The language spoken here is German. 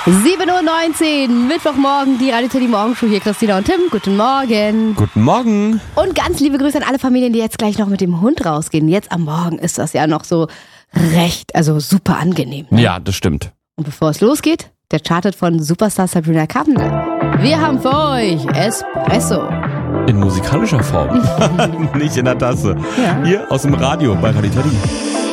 7:19 Uhr, Mittwochmorgen, die Radio Teddy Morgenshow. Hier Christina und Tim. Guten Morgen. Guten Morgen. Und ganz liebe Grüße an alle Familien, die jetzt gleich noch mit dem Hund rausgehen. Jetzt am Morgen ist das ja noch so super angenehm. Ne? Ja, das stimmt. Und bevor es losgeht, der Chartet von Superstar Sabrina Carpenter. Wir haben für euch Espresso. In musikalischer Form. Nicht in der Tasse. Ja. Hier aus dem Radio bei Radio Teddy.